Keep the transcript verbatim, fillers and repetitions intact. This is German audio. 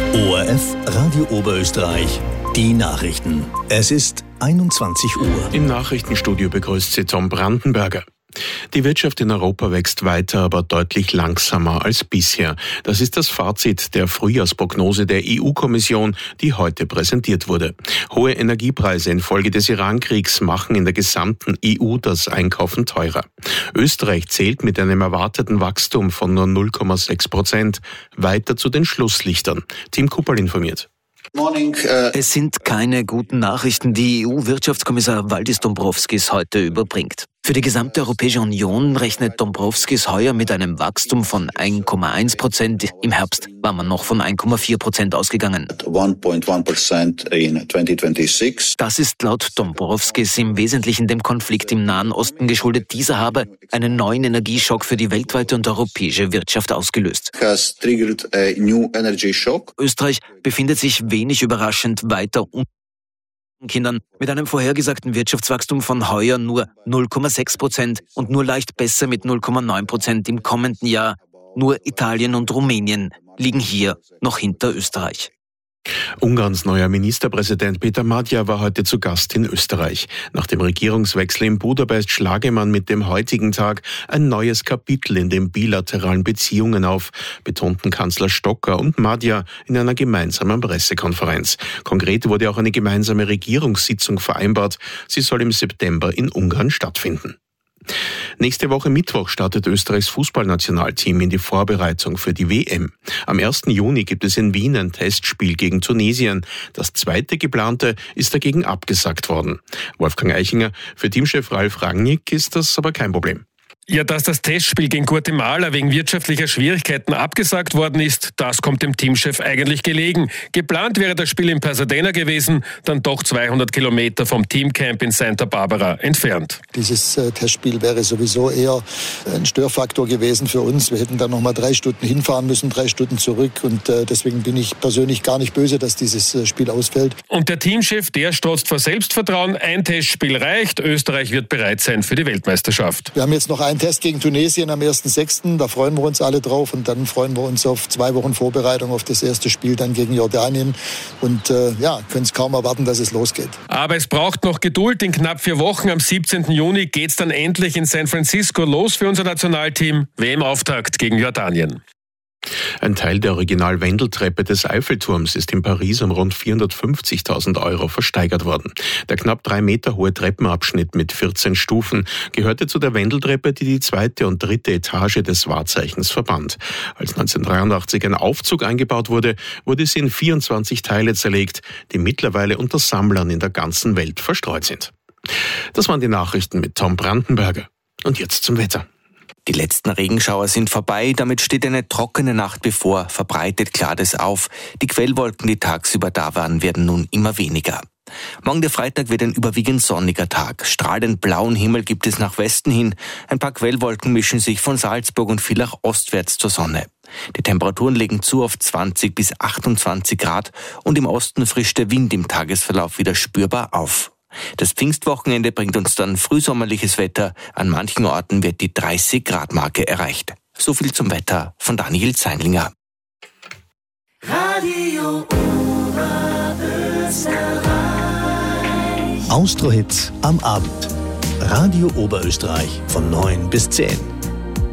O R F Radio Oberösterreich, die Nachrichten. Es ist einundzwanzig Uhr. Im Nachrichtenstudio begrüßt Sie Tom Brandenberger. Die Wirtschaft in Europa wächst weiter, aber deutlich langsamer als bisher. Das ist das Fazit der Frühjahrsprognose der E U-Kommission, die heute präsentiert wurde. Hohe Energiepreise infolge des Iran-Kriegs machen in der gesamten E U das Einkaufen teurer. Österreich zählt mit einem erwarteten Wachstum von nur null Komma sechs Prozent weiter zu den Schlusslichtern. Tim Kupperl informiert. Morning, uh es sind keine guten Nachrichten, die E U-Wirtschaftskommissar Valdis Dombrovskis heute überbringt. Für die gesamte Europäische Union rechnet Dombrovskis heuer mit einem Wachstum von eins Komma eins Prozent. Im Herbst war man noch von eins Komma vier Prozent ausgegangen. eins Komma eins Prozent in zwanzig sechsundzwanzig. Das ist laut Dombrovskis im Wesentlichen dem Konflikt im Nahen Osten geschuldet. Dieser habe einen neuen Energieschock für die weltweite und europäische Wirtschaft ausgelöst. Has triggered a new energy shock. Österreich befindet sich wenig überraschend weiter unten. Kindern mit einem vorhergesagten Wirtschaftswachstum von heuer nur null Komma sechs Prozent und nur leicht besser mit null Komma neun Prozent im kommenden Jahr. Nur Italien und Rumänien liegen hier noch hinter Österreich. Ungarns neuer Ministerpräsident Peter Magyar war heute zu Gast in Österreich. Nach dem Regierungswechsel in Budapest schlage man mit dem heutigen Tag ein neues Kapitel in den bilateralen Beziehungen auf, betonten Kanzler Stocker und Magyar in einer gemeinsamen Pressekonferenz. Konkret wurde auch eine gemeinsame Regierungssitzung vereinbart. Sie soll im September in Ungarn stattfinden. Nächste Woche Mittwoch startet Österreichs Fußballnationalteam in die Vorbereitung für die W M. Am ersten Juni gibt es in Wien ein Testspiel gegen Tunesien. Das zweite geplante ist dagegen abgesagt worden. Wolfgang Eichinger, für Teamchef Ralf Rangnick ist das aber kein Problem. Ja, dass das Testspiel gegen Guatemala wegen wirtschaftlicher Schwierigkeiten abgesagt worden ist, das kommt dem Teamchef eigentlich gelegen. Geplant wäre das Spiel in Pasadena gewesen, dann doch zweihundert Kilometer vom Teamcamp in Santa Barbara entfernt. Dieses äh, Testspiel wäre sowieso eher ein Störfaktor gewesen für uns. Wir hätten dann noch mal drei Stunden hinfahren müssen, drei Stunden zurück. Und äh, deswegen bin ich persönlich gar nicht böse, dass dieses äh, Spiel ausfällt. Und der Teamchef, der strotzt vor Selbstvertrauen. Ein Testspiel reicht. Österreich wird bereit sein für die Weltmeisterschaft. Wir haben jetzt noch ein Test gegen Tunesien am ersten sechsten Da freuen wir uns alle drauf. Und dann freuen wir uns auf zwei Wochen Vorbereitung auf das erste Spiel dann gegen Jordanien. Und äh, ja, können es kaum erwarten, dass es losgeht. Aber es braucht noch Geduld. In knapp vier Wochen, am siebzehnten Juni, geht's dann endlich in San Francisco los für unser Nationalteam. W M-Auftakt gegen Jordanien. Ein Teil der Original-Wendeltreppe des Eiffelturms ist in Paris um rund vierhundertfünfzigtausend Euro versteigert worden. Der knapp drei Meter hohe Treppenabschnitt mit vierzehn Stufen gehörte zu der Wendeltreppe, die die zweite und dritte Etage des Wahrzeichens verband. Als neunzehnhundertdreiundachtzig ein Aufzug eingebaut wurde, wurde sie in vierundzwanzig Teile zerlegt, die mittlerweile unter Sammlern in der ganzen Welt verstreut sind. Das waren die Nachrichten mit Tom Brandenberger. Und jetzt zum Wetter. Die letzten Regenschauer sind vorbei, damit steht eine trockene Nacht bevor, verbreitet klart es auf. Die Quellwolken, die tagsüber da waren, werden nun immer weniger. Morgen der Freitag wird ein überwiegend sonniger Tag. Strahlend blauen Himmel gibt es nach Westen hin. Ein paar Quellwolken mischen sich von Salzburg und Villach ostwärts zur Sonne. Die Temperaturen legen zu auf zwanzig bis achtundzwanzig Grad und im Osten frischt der Wind im Tagesverlauf wieder spürbar auf. Das Pfingstwochenende bringt uns dann frühsommerliches Wetter. An manchen Orten wird die dreißig Grad Marke erreicht. So viel zum Wetter von Daniel Zeinlinger. Radio Oberösterreich. Austro-Hits am Abend. Radio Oberösterreich von neun bis zehn.